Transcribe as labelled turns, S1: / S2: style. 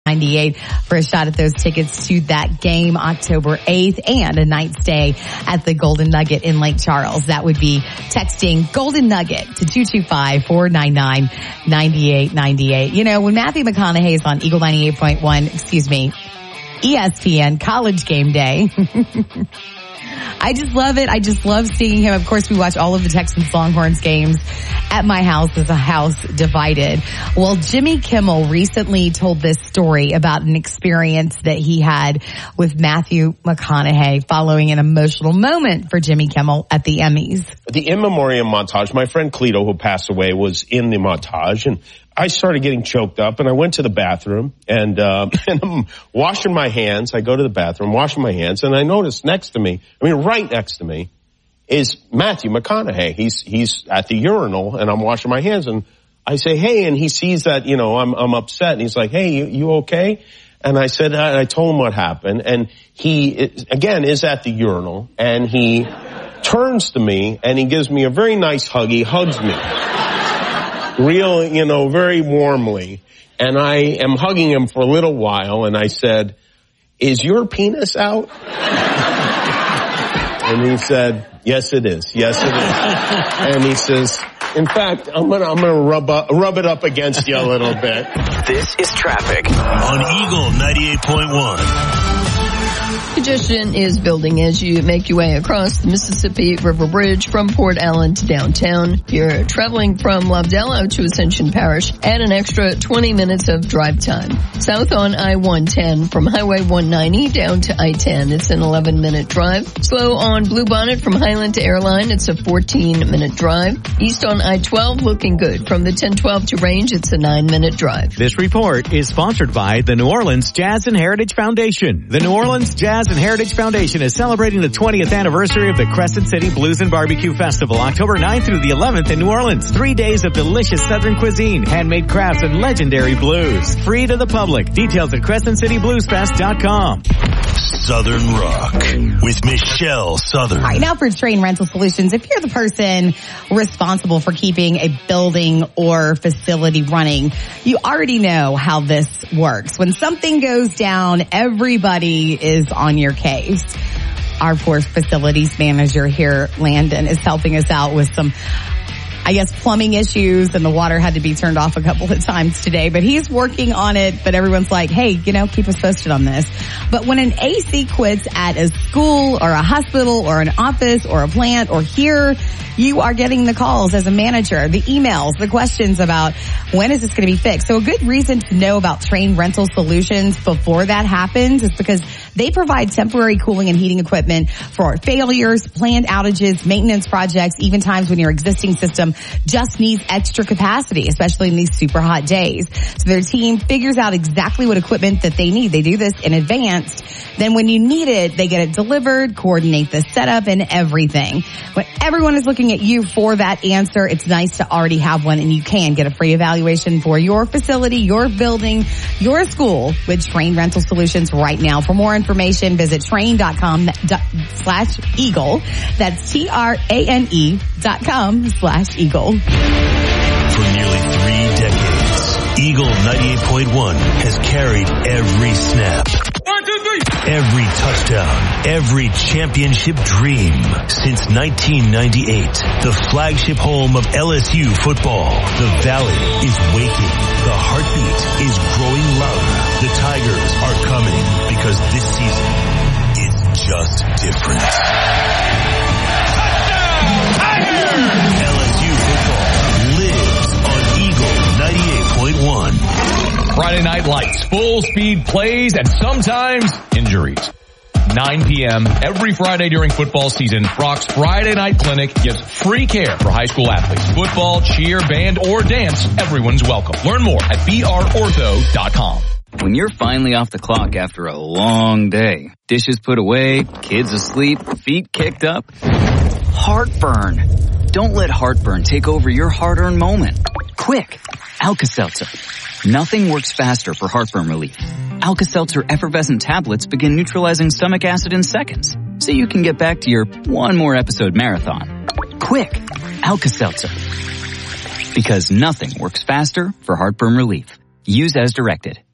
S1: 98 for a shot at those tickets to that game October 8th and a night stay at the Golden Nugget in Lake Charles. That would be texting Golden Nugget to 225-499-9898. You know, when Matthew McConaughey is on Eagle 98.1, ESPN College Game Day. I just love it. I just love seeing him. Of course, we watch all of the Texans Longhorns games at my house as a house divided. Well, Jimmy Kimmel recently told this story about an experience that he had with Matthew McConaughey following an emotional moment for Jimmy Kimmel at the Emmys.
S2: The in memoriam montage, my friend Cleto, who passed away, was in the montage, and I started getting choked up, and I went to the bathroom, and I'm washing my hands. I go to the bathroom, washing my hands, and I noticed next to me, right next to me, is Matthew McConaughey. He's at the urinal, and I'm washing my hands, and I say, hey, and he sees that, I'm upset, and he's like, hey, you okay? And I said, I told him what happened, and he, again, is at the urinal, and he turns to me, and he gives me a very nice hug. He hugs me. Real, very warmly. And I am hugging him for a little while, and I said, is your penis out? And he said, yes, it is. Yes, it is. And he says, in fact, I'm gonna rub it up against you a little bit.
S3: This is traffic on Eagle 98.1.
S4: Congestion is building as you make your way across the Mississippi River Bridge from Port Allen to downtown. If you're traveling from Lovedello to Ascension Parish, add an extra 20 minutes of drive time. South on I-110 from Highway 190 down to I-10. It's an 11-minute drive. Slow on Bluebonnet from Highland to Airline. It's a 14-minute drive. East on I-12 looking good. From the 1012 to Range, it's a 9-minute drive.
S5: This report is sponsored by the New Orleans Jazz and Heritage Foundation. The New Orleans Jazz and Heritage Foundation is celebrating the 20th anniversary of the Crescent City Blues and Barbecue Festival, October 9th through the 11th in New Orleans. 3 days of delicious Southern cuisine, handmade crafts, and legendary blues. Free to the public. Details at CrescentCityBluesFest.com.
S3: Southern Rock with Michelle Southern.
S1: All right, now for Train Rental Solutions. If you're the person responsible for keeping a building or facility running, you already know how this works. When something goes down, everybody is on your case. Our poor facilities manager here, Landon, is helping us out with some, plumbing issues, and the water had to be turned off a couple of times today, but he's working on it. But everyone's like, hey, keep us posted on this. But when an AC quits at a school or a hospital or an office or a plant or here, you are getting the calls as a manager, the emails, the questions about when is this going to be fixed. So a good reason to know about Train Rental Solutions before that happens is because they provide temporary cooling and heating equipment for failures, planned outages, maintenance projects, even times when your existing system just needs extra capacity, especially in these super hot days. So their team figures out exactly what equipment that they need. They do this in advance. Then when you need it, they get it delivered, coordinate the setup and everything. When everyone is looking at you for that answer, it's nice to already have one, and you can get a free evaluation for your facility, your building, your school with Train Rental Solutions right now. For more information, visit train.com/eagle. That's TRANE.com/eagle.
S3: For nearly 3 decades, Eagle 98.1 has carried every snap. 1, 2, 3. Every touchdown, every championship dream. Since 1998, the flagship home of LSU football. The Valley is waking. The heartbeat is growing louder. The Tigers are coming because this season is just different. Touchdown, Tigers! LSU football lives on Eagle 98.1.
S6: Friday Night Lights, full speed plays, and sometimes injuries. 9 p.m. every Friday during football season, Brock's Friday Night Clinic gives free care for high school athletes. Football, cheer, band, or dance, everyone's welcome. Learn more at brortho.com.
S7: When you're finally off the clock after a long day, dishes put away, kids asleep, feet kicked up, heartburn. Don't let heartburn take over your hard-earned moment. Quick, Alka-Seltzer. Nothing works faster for heartburn relief. Alka-Seltzer effervescent tablets begin neutralizing stomach acid in seconds, so you can get back to your one more episode marathon. Quick, Alka-Seltzer. Because nothing works faster for heartburn relief. Use as directed.